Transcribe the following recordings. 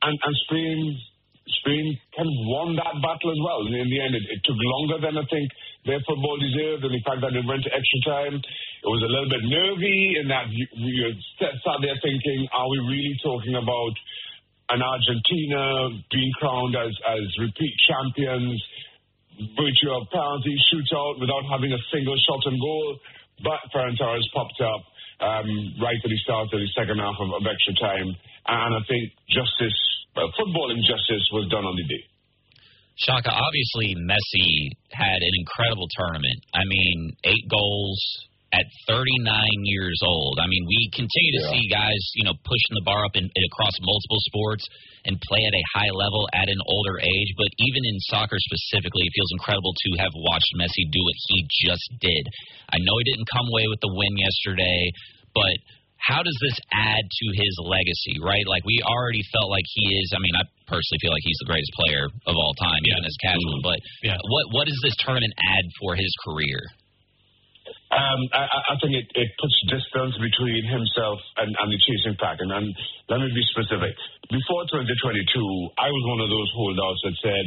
and Spain kind of won that battle as well. In the end, it took longer than I think their football deserved, and the fact that it went to extra time, it was a little bit nervy in that you sat there thinking, are we really talking about an Argentina being crowned as repeat champions, virtue of penalty shootout without having a single shot on goal? But Ferran Torres popped up right at the start of the second half of extra time, and I think footballing justice was done on the day. Shaka, obviously Messi had an incredible tournament. I mean, 8 goals at 39 years old. I mean, we continue to see guys, pushing the bar up across multiple sports and play at a high level at an older age. But even in soccer specifically, it feels incredible to have watched Messi do what he just did. I know he didn't come away with the win yesterday, but how does this add to his legacy, right? Like, we already felt like he is, I personally feel like he's the greatest player of all time, even as casual. But what does this tournament add for his career? I think it puts distance between himself and the chasing pack. And let me be specific. Before 2022, I was one of those holdouts that said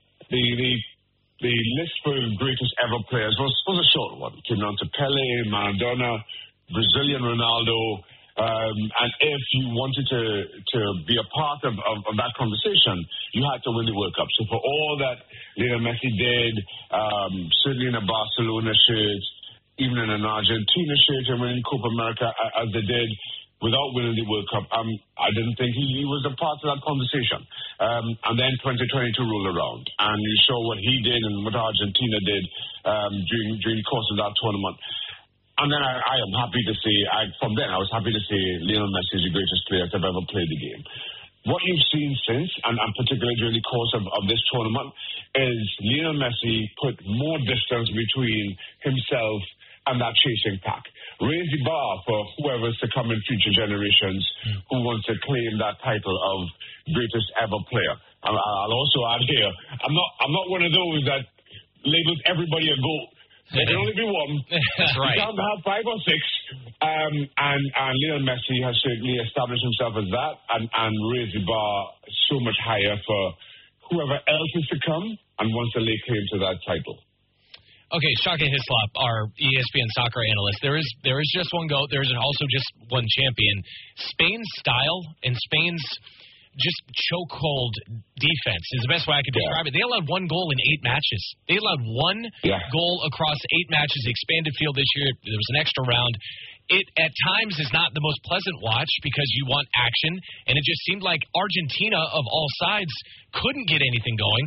the list for greatest ever players was a short one. It came down to Pele, Maradona, Brazilian Ronaldo, and if you wanted to be a part of that conversation, you had to win the World Cup. So for all that Lionel Messi did, certainly in a Barcelona shirt, even in an Argentina shirt, and winning Copa America as they did, without winning the World Cup, I didn't think he was a part of that conversation. And then 2022 rolled around, and you saw what he did and what Argentina did during the course of that tournament. And then I am happy to say, from then I was happy to say Lionel Messi is the greatest player to have ever played the game. What you've seen since, and particularly during the course of this tournament, is Lionel Messi put more distance between himself and that chasing pack. Raise the bar for whoever's to come in future generations who wants to claim that title of greatest ever player. I'll also add here, I'm not one of those that labels everybody a GOAT. There can only be one. That's right. You can't have 5 or 6. And Lionel Messi has certainly established himself as that and raised the bar so much higher for whoever else is to come and wants to lay claim to that title. Okay, Shaka Hislop, our ESPN soccer analyst. There is just one GOAT. There's also just one champion. Spain's style and Spain's just chokehold defense is the best way I could describe it. They allowed 1 goal in 8 matches. They allowed 1 goal across 8 matches. The expanded field this year, there was an extra round. It, at times, is not the most pleasant watch because you want action, and it just seemed like Argentina, of all sides, couldn't get anything going.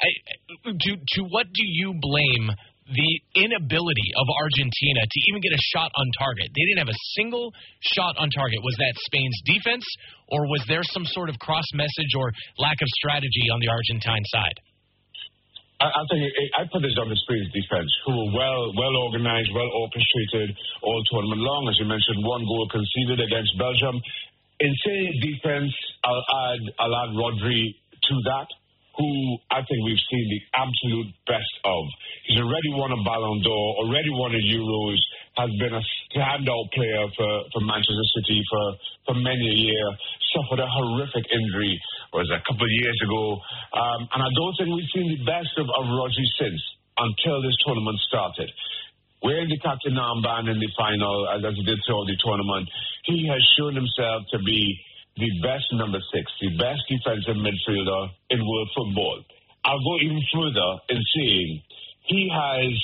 To what do you blame the inability of Argentina to even get a shot on target? They didn't have a single shot on target. Was that Spain's defense, or was there some sort of cross message or lack of strategy on the Argentine side? I'll tell you, I put this on the Spain's defense, who were well organized, well orchestrated all tournament long. As you mentioned, 1 goal conceded against Belgium. In saying defense, I'll add Rodri to that, who I think we've seen the absolute best of. He's already won a Ballon d'Or, already won a Euros, has been a standout player for Manchester City for many a year, suffered a horrific injury, was a couple of years ago, and I don't think we've seen the best of Rodri since, until this tournament started. Wearing the captain armband in the final, as he did throughout the tournament, he has shown himself to be the best number 6, the best defensive midfielder in world football. I'll go even further in saying he has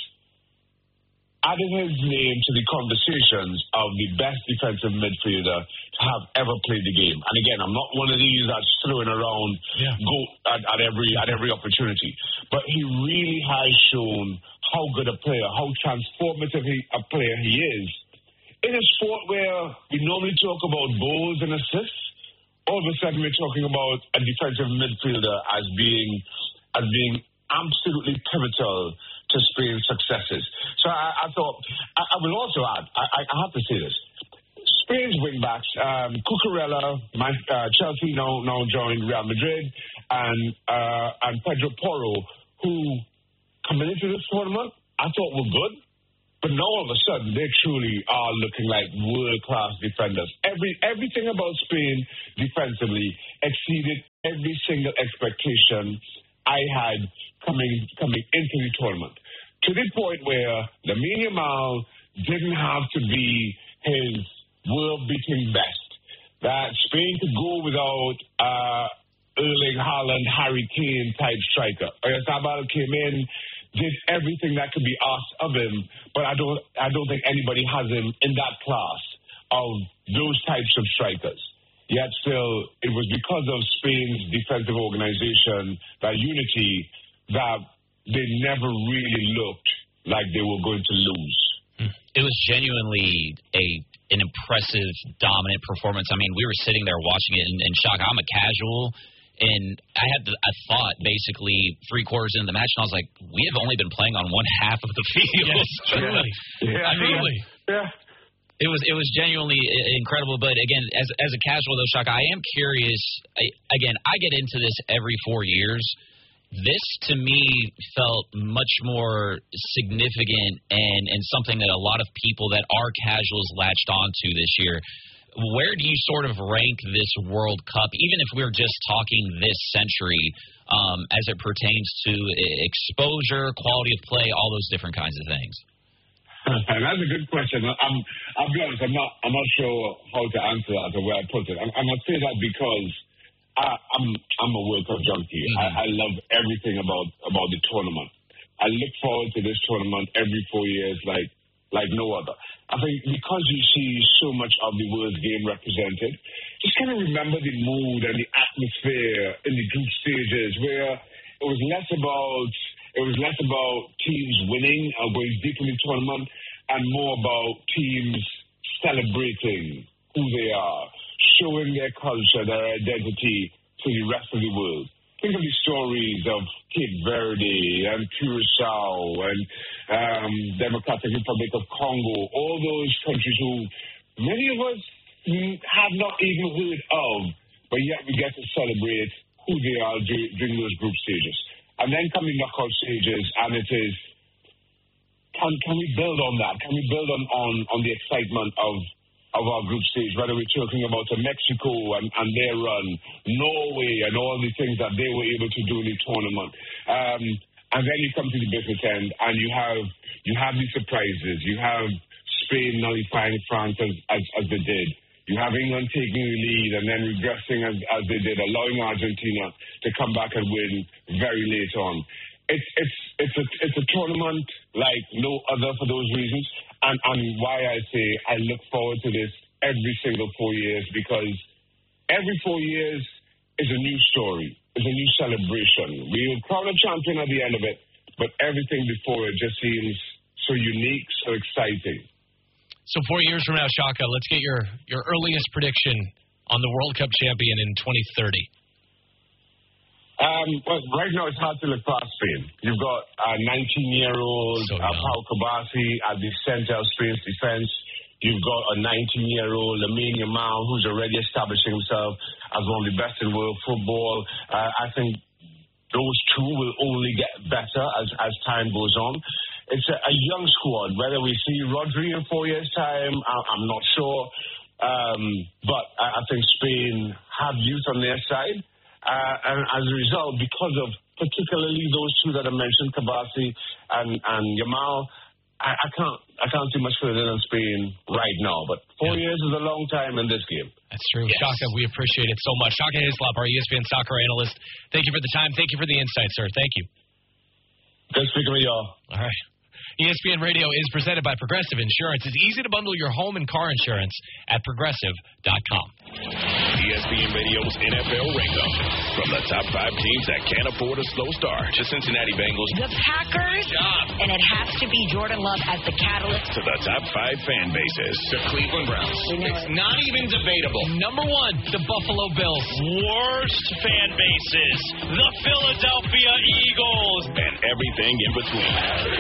added his name to the conversations of the best defensive midfielder to have ever played the game. And again, I'm not one of these that's throwing around GOAT at every opportunity. But he really has shown how good a player, how transformative a player he is. In a sport where we normally talk about goals and assists, all of a sudden we're talking about a defensive midfielder as being absolutely pivotal to Spain's successes. So I thought, I will also add, I have to say this, Spain's wing-backs, Cucurella, Chelsea now joined Real Madrid, and Pedro Porro, who coming into this tournament, I thought were good. But now all of a sudden, they truly are looking like world-class defenders. Everything about Spain defensively exceeded every single expectation I had coming into the tournament. To the point where Lamine Yamal didn't have to be his world-beating best. That Spain could go without Erling Haaland, Harry Kane type striker. Oyarzabal came in, did everything that could be asked of him, but I don't think anybody has him in that class of those types of strikers. Yet still, it was because of Spain's defensive organization, that unity, that they never really looked like they were going to lose. It was genuinely an impressive, dominant performance. I mean, we were sitting there watching it in shock. I'm a casual. And I thought basically 3/4 into the match, and I was like, we have only been playing on one half of the field. Yes, truly. Yeah. I mean, yeah. It was genuinely incredible. But again, as a casual though, Shaka, I am curious. I get into this every 4 years. This to me felt much more significant and something that a lot of people that are casuals latched onto this year. Where do you sort of rank this World Cup, even if we're just talking this century, as it pertains to exposure, quality of play, all those different kinds of things? That's a good question. I'll be honest. I'm not sure how to answer that or where I put it. I must say that because I'm a World Cup junkie. Mm-hmm. I love everything about the tournament. I look forward to this tournament every 4 years, like no other. I think because you see so much of the world's game represented, just kind of remember the mood and the atmosphere in the group stages, where it was less about teams winning or going deep in the tournament, and more about teams celebrating who they are, showing their culture, their identity to the rest of the world. Think of the stories of Cape Verde and Curacao and Democratic Republic of Congo, all those countries who many of us have not even heard of, but yet we get to celebrate who they are during those group stages. And then come the knockout stages, and it is, can we build on that? Can we build on the excitement of our group stage, whether we're talking about Mexico and their run, Norway and all the things that they were able to do in the tournament. And then you come to the business end and you have these surprises. You have Spain nullifying France as they did. You have England taking the lead and then regressing as they did, allowing Argentina to come back and win very late on. It's a tournament like no other for those reasons, and why I say I look forward to this every single 4 years, because every 4 years is a new story, is a new celebration. We will crown a champion at the end of it, but everything before it just seems so unique, so exciting. So 4 years from now, Shaka, let's get your earliest prediction on the World Cup champion in 2030. Well, right now it's hard to look past Spain. You've got a 19-year-old Pau Kubasi at the center of Spain's defense. You've got a 19-year-old Lamine Yamal who's already establishing himself as one of the best in world football. I think those two will only get better as time goes on. It's a young squad. Whether we see Rodri in 4 years' time, I'm not sure. But I think Spain have youth on their side. And as a result, because of particularly those two that I mentioned, Kubasi and Yamal, I can't see much further than Spain right now. But 4 years is a long time in this game. That's true. Yes. Shaka, we appreciate it so much. Shaka Hislop, our ESPN soccer analyst. Thank you for the time. Thank you for the insight, sir. Thank you. Good speaking with y'all. All right. ESPN Radio is presented by Progressive Insurance. It's easy to bundle your home and car insurance at Progressive.com. ESPN Radio's NFL Rankup. From the top 5 teams that can't afford a slow start, to Cincinnati Bengals, the Packers, and it has to be Jordan Love as the catalyst, to the top 5 fan bases, the Cleveland Browns. It's not even debatable. Number 1, the Buffalo Bills. Worst fan bases, the Philadelphia Eagles, and everything in between.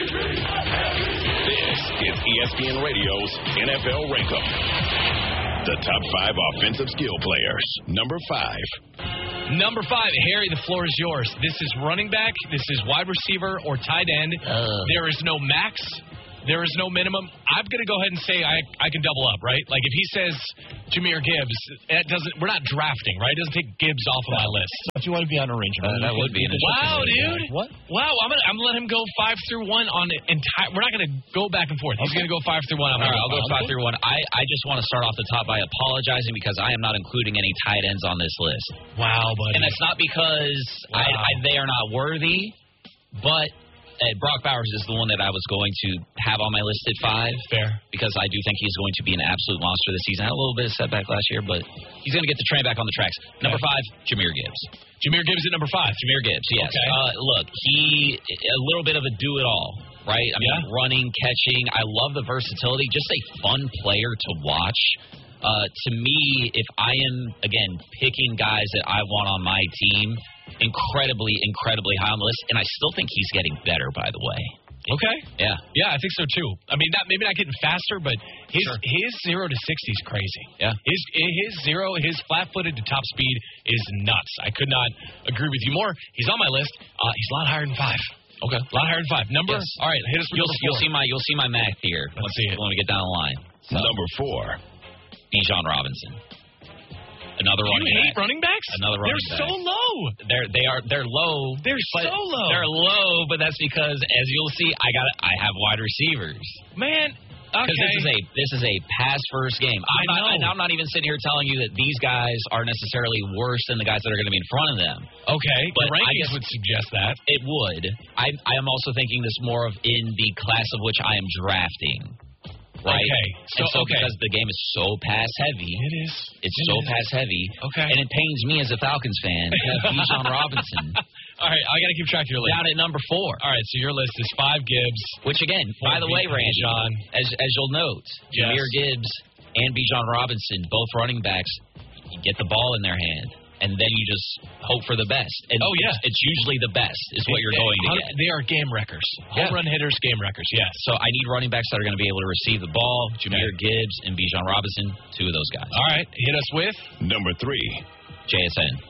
This is ESPN Radio's NFL Rankup. The top 5 offensive skill players. Number 5. Number 5, Harry, the floor is yours. This is running back, this is wide receiver or tight end. There is no max, there is no minimum. I'm going to go ahead and say I can double up, right? Like if he says Jahmyr Gibbs, we're not drafting, right? It doesn't take Gibbs off of my list. If you want to be on arrangement, that would be an wow, dude. What? Wow, I'm gonna let him go 5 through 1 on entire. We're not gonna go back and forth. He's gonna go 5 through 1. All right, I'll go 5 through 1. I just want to start off the top by apologizing because I am not including any tight ends on this list. Wow, buddy. And that's not because they are not worthy, but Brock Bowers is the one that I was going to have on my list at 5. Fair. Because I do think he's going to be an absolute monster this season. Had a little bit of setback last year, but he's going to get the train back on the tracks. Number 5, Jahmyr Gibbs. Jahmyr Gibbs at number 5. Jahmyr Gibbs, yes. Okay. Look, he a little bit of a do-it-all, right? I mean, running, catching. I love the versatility. Just a fun player to watch. To me, if I am, again, picking guys that I want on my team, incredibly high on the list, and I still think he's getting better, by the way. Okay. Yeah. Yeah, I think so, too. I mean, maybe not getting faster, but his 0 to 60 is crazy. Yeah. His flat-footed to top speed is nuts. I could not agree with you more. He's on my list. He's a lot higher than 5. Okay. A lot higher than 5. Number? Yes. All right, hit us with You'll see my math here. Let's see it. When we get down the line. So, number 4. Bijan Robinson. Another running back. You hate running backs? Another running back. They're so low. They're low. They're so low. They're low, but that's because, as you'll see, I have wide receivers. Man, okay. Because this is a pass first game. I'm not even sitting here telling you that these guys are necessarily worse than the guys that are going to be in front of them. Okay, but the rankings would suggest that. It would. I am also thinking this more of in the class of which I am drafting. Right. Okay. So because the game is so pass heavy. It is. It's so pass heavy. Okay. And it pains me as a Falcons fan to have Bijan Robinson. All right, I got to keep track of your list. Down at number 4. All right, so your list is 5 Gibbs. Which, again, by the way, Randy, as you'll note, Jahmyr Gibbs and Bijan Robinson, both running backs, you get the ball in their hand. And then you just hope for the best. And it's usually the best is what you're going to get. They are game wreckers. Home run hitters, game wreckers, yes. So I need running backs that are going to be able to receive the ball. Jahmyr Gibbs and Bijan Robinson, 2 of those guys. All right, hit us with? Number 3. JSN.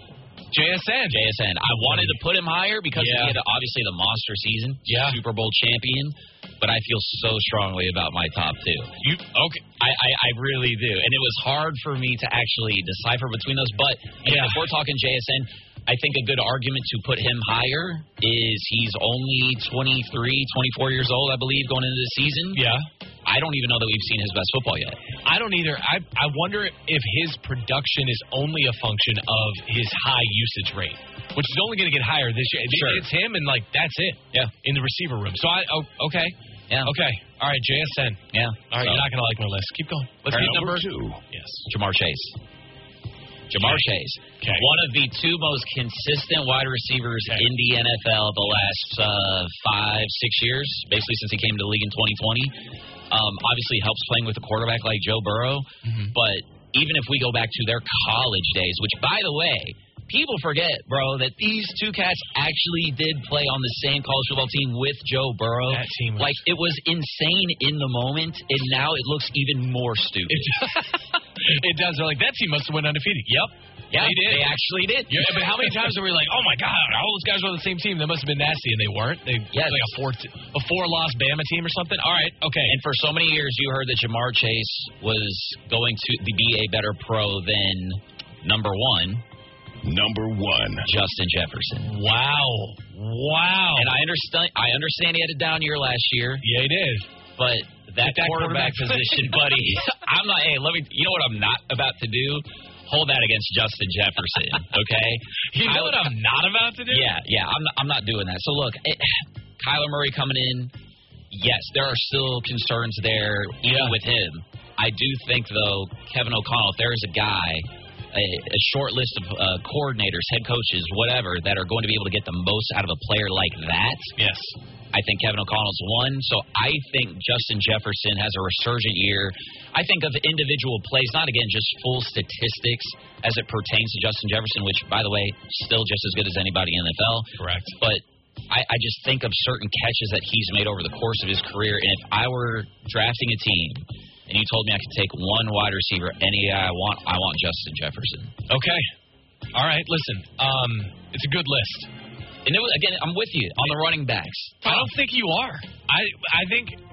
I wanted to put him higher because he had obviously the monster season. Super Bowl champion. But I feel so strongly about my top 2. Okay. I really do. And it was hard for me to actually decipher between those. But if we're talking JSN, I think a good argument to put him higher is he's only 23, 24 years old, I believe, going into the season. Yeah. I don't even know that we've seen his best football yet. I don't either. I wonder if his production is only a function of his high usage rate, which is only going to get higher this year. Sure. It's him, and, that's it. Yeah. In the receiver room. So, okay. Yeah. Okay. All right, JSN. Yeah. All right, you're not going to like my list. Keep going. Let's get number 2. Yes. Jamar Chase. Okay. One of the 2 most consistent wide receivers in the NFL the last 5-6 years, basically since he came to the league in 2020. Obviously helps playing with a quarterback like Joe Burrow. Mm-hmm. But even if we go back to their college days, which, by the way, people forget, bro, that these 2 cats actually did play on the same college football team with Joe Burrow. That team was... it was insane in the moment, and now it looks even more stupid. It does. They're like, that team must have went undefeated. Yep. Yeah, they did. They actually did. Yeah, but how many times are we like, oh, my God, all those guys were on the same team. They must have been nasty, and they weren't. They like a 4-loss Bama team or something. All right, okay. And for so many years, you heard that Jamar Chase was going to be a better pro than number 1. Number 1. Justin Jefferson. Wow. And I understand he had a down year last year. Yeah, he did. But that quarterback position, buddy, I'm not, you know what I'm not about to do? Hold that against Justin Jefferson, okay? You know what I'm not about to do? Yeah, I'm not doing that. So, look, Kyler Murray coming in, yes, there are still concerns there, even with him. I do think, though, Kevin O'Connell, if there is a guy, a short list of coordinators, head coaches, whatever, that are going to be able to get the most out of a player like that, yes, I think Kevin O'Connell's one. So I think Justin Jefferson has a resurgent year. I think of individual plays, not, again, just full statistics as it pertains to Justin Jefferson, which, by the way, still just as good as anybody in the NFL. Correct. But I just think of certain catches that he's made over the course of his career, and if I were drafting a team and you told me I could take one wide receiver, any guy I want Justin Jefferson. Okay. All right, listen, it's a good list. And again, I'm with you on the running backs. I don't think you are. I think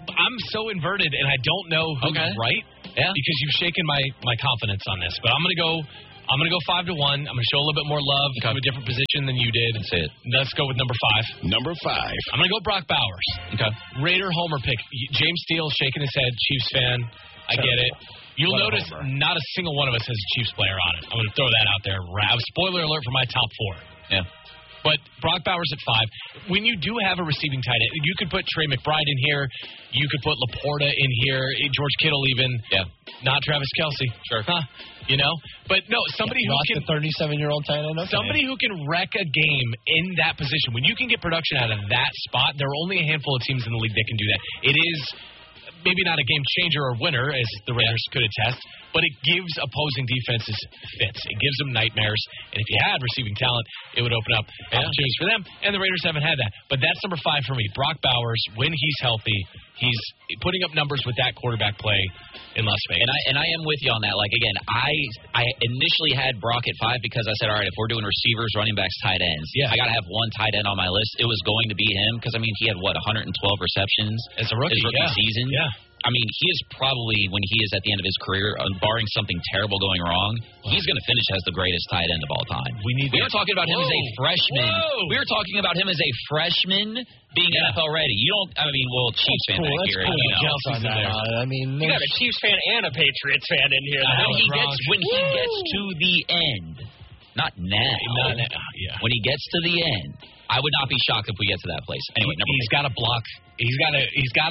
I'm so inverted, and I don't know who's right. Yeah. Because you've shaken my confidence on this. But I'm going to go 5-1. I'm going to show a little bit more love to a different position than you did. That's it. Let's go with number 5. Number 5. I'm going to go Brock Bowers. Okay. Raider homer pick. James Steele shaking his head. Chiefs fan. I get it. You'll notice not a single one of us has a Chiefs player on it. I'm going to throw that out there. Spoiler alert for my top 4. Yeah. But Brock Bowers at 5. When you do have a receiving tight end, you could put Trey McBride in here. You could put Laporta in here. George Kittle even. Yeah. Not Travis Kelce. Sure. Huh. You know? But no, somebody who can... the 37-year-old tight end. Okay. Somebody who can wreck a game in that position. When you can get production out of that spot, there are only a handful of teams in the league that can do that. It is... maybe not a game changer or winner, as the Raiders could attest, but it gives opposing defenses fits. It gives them nightmares. And if you had receiving talent, it would open up opportunities for them. And the Raiders haven't had that. But that's number 5 for me. Brock Bowers, when he's healthy, he's putting up numbers with that quarterback play in Las Vegas. And I am with you on that. Like, again, I initially had Brock at 5 because I said, all right, if we're doing receivers, running backs, tight ends, I got to have one tight end on my list. It was going to be him because, I mean, he had, 112 receptions as a rookie, his rookie season. Yeah. I mean, he is probably, when he is at the end of his career, barring something terrible going wrong, he's going to finish as the greatest tight end of all time. We were talking about him as a freshman. We were talking about him as a freshman being NFL ready. You don't, I mean, well, Chiefs fan back here. Kelsey's in there. I mean, you got a Chiefs fan and a Patriots fan in here. When he gets to the end, not now. When he gets to the end, I would not be shocked if we get to that place. Anyway, he's got to block. He's got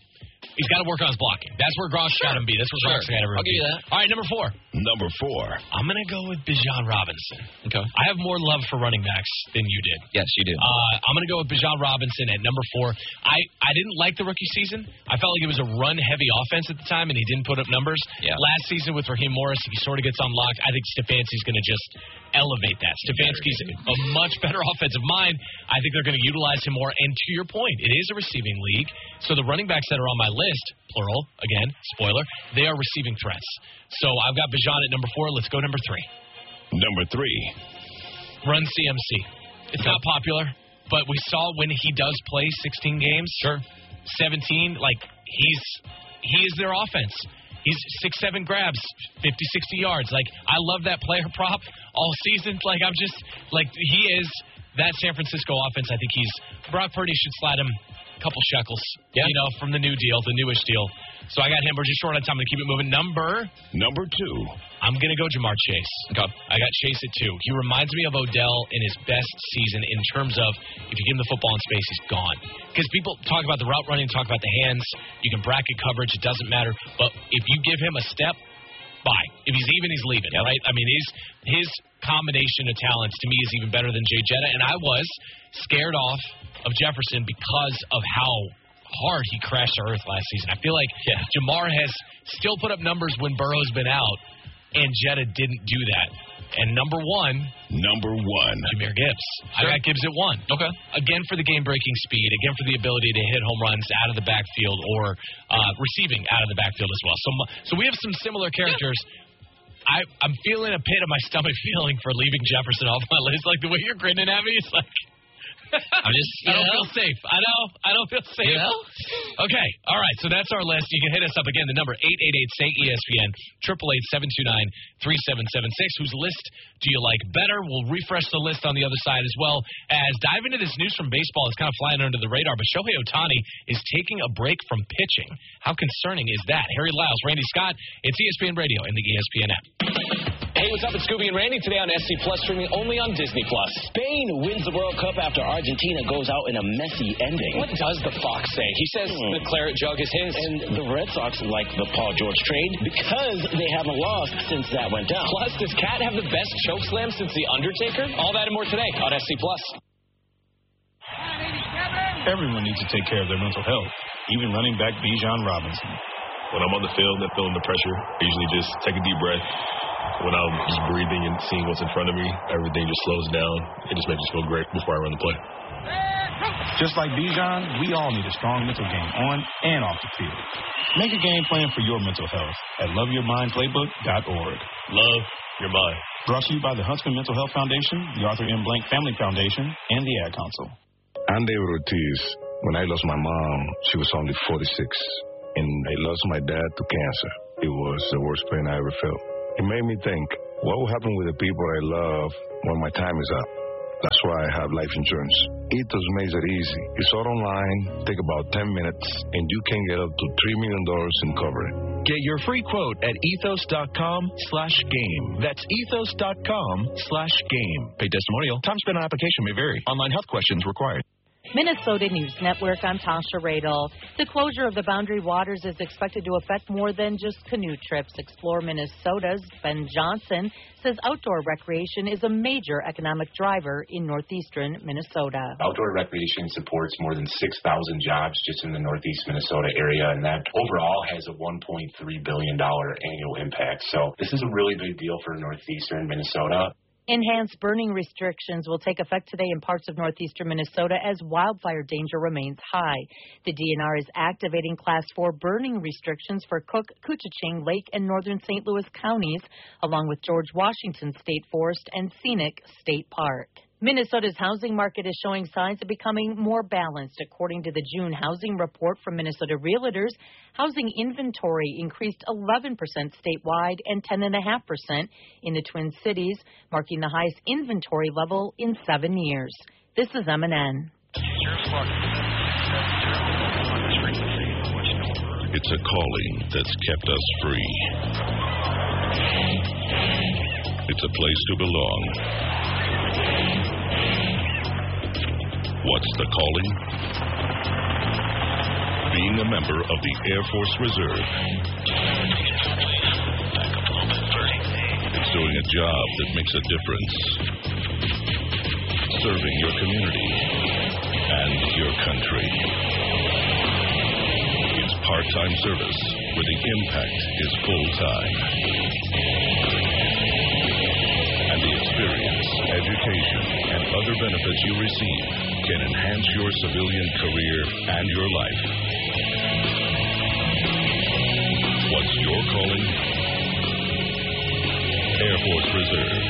to work on his blocking. That's where Gronk's got him be. That's where Gronk's got to be. I'll give you that. All right, number 4. Number 4. I'm going to go with Bijan Robinson. Okay. I have more love for running backs than you did. Yes, you do. I'm going to go with Bijan Robinson at number 4. I didn't like the rookie season. I felt like it was a run-heavy offense at the time, and he didn't put up numbers. Yeah. Last season with Raheem Morris, if he sort of gets unlocked, I think Stefanski's going to just elevate that. Stefanski's a much better offensive mind. I think they're going to utilize him more. And to your point, it is a receiving league. So the running backs that are on my list, plural, again, spoiler, they are receiving threats. So I've got Bijan at number 4. Let's go number 3. Number 3. Run CMC. It's not popular, but we saw when he does play 16 games, 17, like he is their offense. He's 6-7 grabs, 50, 60 yards. Like, I love that player prop all season. Like, I'm just, like, he is that San Francisco offense. I think Brock Purdy should slide him a couple shekels, you know, from the new deal, the newish deal. So I got him. We're just short on time to keep it moving. Number 2. I'm going to go Jamar Chase. Okay. I got Chase at 2. He reminds me of Odell in his best season in terms of if you give him the football in space, he's gone. Because people talk about the route running, talk about the hands. You can bracket coverage. It doesn't matter. But if you give him a step, bye. If he's even, he's leaving, right? I mean, his combination of talents to me is even better than Jay Jetta. And I was scared off of Jefferson because of how hard he crashed to earth last season. I feel like Jamar has still put up numbers when Burrow's been out, and Jetta didn't do that. And number 1, Jahmyr Gibbs. I got Gibbs at 1. Okay. Again for the game-breaking speed. Again for the ability to hit home runs out of the backfield or receiving out of the backfield as well. So we have some similar characters. I'm feeling a pit of my stomach feeling for leaving Jefferson off my list. Like the way you're grinning at me, it's like I don't feel safe. I don't feel safe. You know? Okay. All right. So that's our list. You can hit us up again. The number 888-SAY-ESPN, 888-729-3776. Whose list do you like better? We'll refresh the list on the other side as well as dive into this news from baseball. It's kind of flying under the radar, but Shohei Ohtani is taking a break from pitching. How concerning is that? Harry Lyles, Randy Scott. It's ESPN Radio and the ESPN app. Hey, what's up? It's Scooby and Randy today on SC Plus, streaming only on Disney Plus. Spain wins the World Cup after Argentina goes out in a messy ending. What does the Fox say? He says the claret jug is his. And the Red Sox like the Paul George trade because they haven't lost since that went down. Plus, does Cat have the best chokeslam since The Undertaker? All that and more today on SC Plus. Everyone needs to take care of their mental health, even running back Bijan Robinson. When I'm on the field and feeling the pressure, I usually just take a deep breath. When I'm just breathing and seeing what's in front of me, everything just slows down. It just makes me feel great before I run the play. Just like Bijan, we all need a strong mental game on and off the field. Make a game plan for your mental health at loveyourmindplaybook.org. Love your mind. Brought to you by the Huntsman Mental Health Foundation, the Arthur M. Blank Family Foundation, and the Ad Council. Andy Ortiz When I lost my mom, she was only 46. And I lost my dad to cancer. It was the worst pain I ever felt. It made me think, what will happen with the people I love when my time is up? That's why I have life insurance. Ethos makes it easy. It's all online, take about 10 minutes, and you can get up to $3 million in coverage. Get your free quote at ethos.com/game. That's ethos.com/game. Pay testimonial. Time spent on application may vary. Online health questions required. Minnesota News Network, I'm Tasha Radel. The closure of the Boundary Waters is expected to affect more than just canoe trips. Explore Minnesota's Ben Johnson says outdoor recreation is a major economic driver in northeastern Minnesota. Outdoor recreation supports more than 6,000 jobs just in the northeast Minnesota area, and that overall has a $1.3 billion annual impact. So this is a really big deal for northeastern Minnesota. Enhanced burning restrictions will take effect today in parts of northeastern Minnesota as wildfire danger remains high. The DNR is activating Class 4 burning restrictions for Cook, Koochiching, Lake, and northern St. Louis counties, along with George Washington State Forest and Scenic State Park. Minnesota's housing market is showing signs of becoming more balanced. According to the June housing report from Minnesota Realtors, housing inventory increased 11% statewide and 10.5% in the Twin Cities, marking the highest inventory level in 7 years. This is MNN. It's a calling that's kept us free. It's a place to belong. What's the calling? Being a member of the Air Force Reserve. It's doing a job that makes a difference. Serving your community and your country. It's part-time service where the impact is full-time. And the experience, education, and other benefits you receive can enhance your civilian career and your life. What's your calling? Air Force Reserve.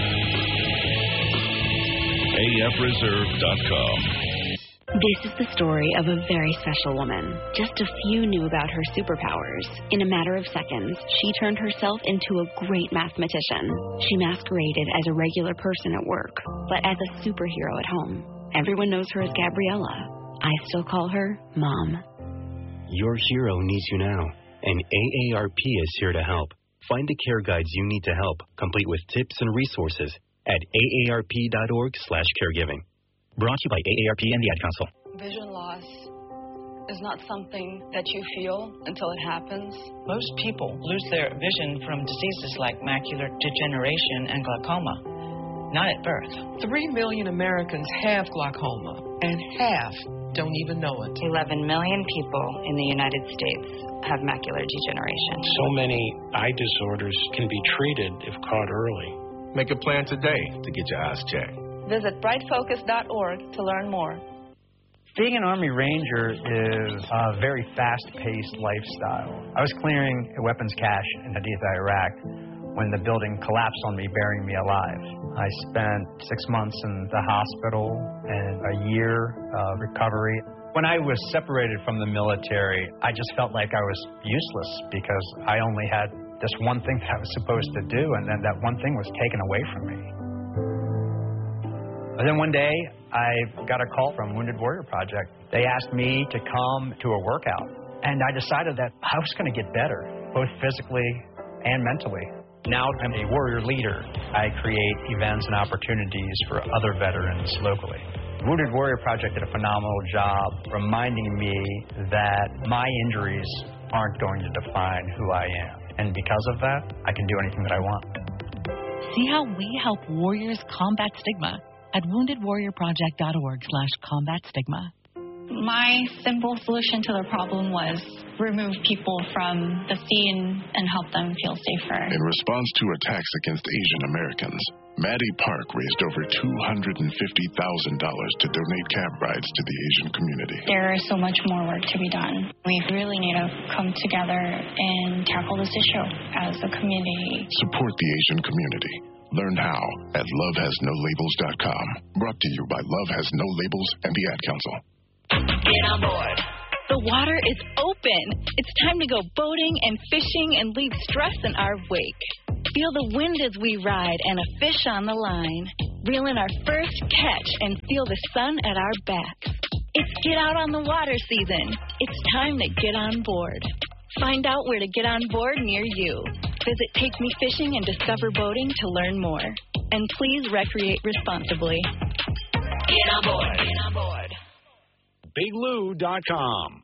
AFReserve.com. This is the story of a very special woman. Just a few knew about her superpowers. In a matter of seconds, she turned herself into a great mathematician. She masqueraded as a regular person at work, but as a superhero at home. Everyone knows her as Gabriella. I still call her Mom. Your hero needs you now, and AARP is here to help. Find the care guides you need to help, complete with tips and resources at aarp.org/caregiving. Brought to you by AARP and the Ad Council. Vision loss is not something that you feel until it happens. Most people lose their vision from diseases like macular degeneration and glaucoma, not at birth. 3 million Americans have glaucoma, and half don't even know it. 11 million people in the United States have macular degeneration. So many eye disorders can be treated if caught early. Make a plan today to get your eyes checked. Visit brightfocus.org to learn more. Being an Army Ranger is a very fast-paced lifestyle. I was clearing a weapons cache in Haditha, Iraq, when the building collapsed on me, burying me alive. I spent 6 months in the hospital and a year of recovery. When I was separated from the military, I just felt like I was useless because I only had this one thing that I was supposed to do, and then that one thing was taken away from me. And then one day, I got a call from Wounded Warrior Project. They asked me to come to a workout, and I decided that I was going to get better, both physically and mentally. Now I'm a warrior leader. I create events and opportunities for other veterans locally. Wounded Warrior Project did a phenomenal job reminding me that my injuries aren't going to define who I am. And because of that, I can do anything that I want. See how we help warriors combat stigma at woundedwarriorproject.org/combat-stigma. My simple solution to the problem was remove people from the scene and help them feel safer. In response to attacks against Asian Americans, Maddie Park raised over $250,000 to donate cab rides to the Asian community. There is so much more work to be done. We really need to come together and tackle this issue as a community. Support the Asian community. Learn how at lovehasnolabels.com. Brought to you by Love Has No Labels and the Ad Council. Get on board. The water is open. It's time to go boating and fishing and leave stress in our wake. Feel the wind as we ride and a fish on the line. Reel in our first catch and feel the sun at our backs. It's get out on the water season. It's time to get on board. Find out where to get on board near you. Visit Take Me Fishing and Discover Boating to learn more. And please recreate responsibly. Get on board. Get on board. BigLou.com.